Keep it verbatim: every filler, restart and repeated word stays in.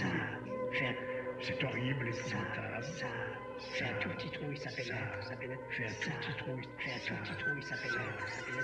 J'ai un, C'est horrible, ça, épouvantable. ça, j'ai un tout petit trou, il s'appelle être, ça s'appelle être, J'ai un tout petit trou. j'ai un tout petit trou, il s'appelle être, ça s'appelle être.